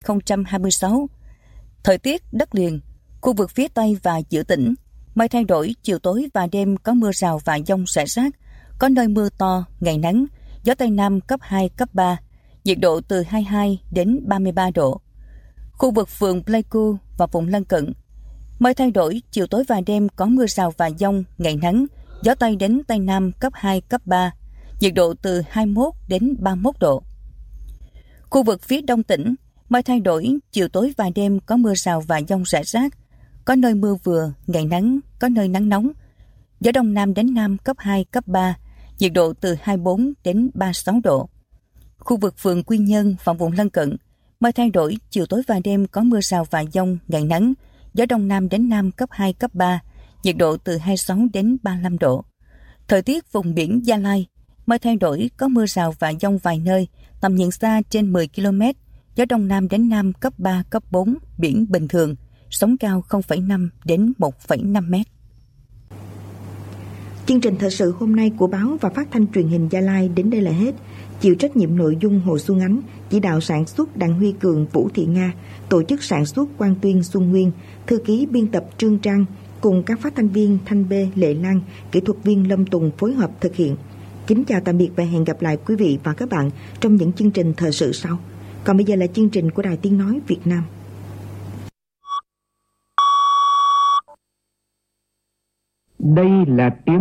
2026. Thời tiết đất liền, khu vực phía Tây và giữa tỉnh, mây thay đổi, chiều tối và đêm có mưa rào và dông rải rác, có nơi mưa to, ngày nắng, gió Tây Nam cấp 2, cấp 3, nhiệt độ từ 22 đến 33 độ. Khu vực phường Pleiku và vùng lân cận, mây thay đổi, chiều tối và đêm có mưa rào và dông, ngày nắng, gió Tây đến Tây Nam cấp 2, cấp 3, nhiệt độ từ 21 đến 31 độ. Khu vực phía Đông tỉnh, mây thay đổi, chiều tối và đêm có mưa rào và dông rải rác, có nơi mưa vừa, ngày nắng, có nơi nắng nóng, gió Đông Nam đến Nam cấp 2, cấp 3, nhiệt độ từ 24 đến 36 độ. Khu vực phường Quy Nhơn và vùng lân cận, mây thay đổi, chiều tối và đêm có mưa rào và dông, ngày nắng, gió Đông Nam đến Nam cấp 2, cấp 3, nhiệt độ từ 26 đến 35 độ. Thời tiết vùng biển Gia Lai, mây thay đổi, có mưa rào và dông vài nơi, tầm nhìn xa trên 10 km, gió Đông Nam đến Nam cấp 3, cấp 4, biển bình thường, sóng cao 0,5 đến 1,5 mét. Chương trình thời sự hôm nay của báo và phát thanh truyền hình Gia Lai đến đây là hết. Chịu trách nhiệm nội dung Hồ Xuân Ánh, chỉ đạo sản xuất Đặng Huy Cường, Vũ Thị Nga, tổ chức sản xuất Quang Tuyên, Xuân Nguyên, thư ký biên tập Trương Trang cùng các phát thanh viên Thanh Bê, Lệ Lan, kỹ thuật viên Lâm Tùng phối hợp thực hiện. Kính chào tạm biệt và hẹn gặp lại quý vị và các bạn trong những chương trình thời sự sau. Còn bây giờ là chương trình của Đài Tiếng nói Việt Nam. Đây là tiếng